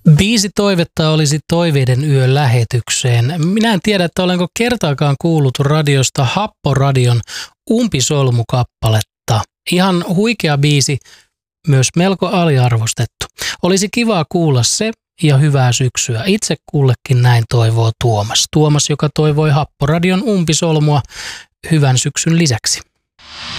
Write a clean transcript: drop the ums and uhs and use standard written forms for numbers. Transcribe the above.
Biisi toivetta olisi Toiveiden yö lähetykseen. Minä en tiedä, että olenko kertaakaan kuullut radiosta Happoradion Umpisolmu-kappaletta. Ihan huikea biisi, myös melko aliarvostettu. Olisi kivaa kuulla se ja hyvää syksyä. Itse kullekin näin toivoo Tuomas. Tuomas, joka toivoi Happoradion Umpisolmua hyvän syksyn lisäksi.